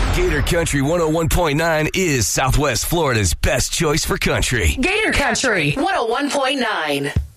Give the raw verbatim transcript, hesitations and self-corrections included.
Gator Country one oh one point nine is Southwest Florida's best choice for country. Gator Country one oh one point nine.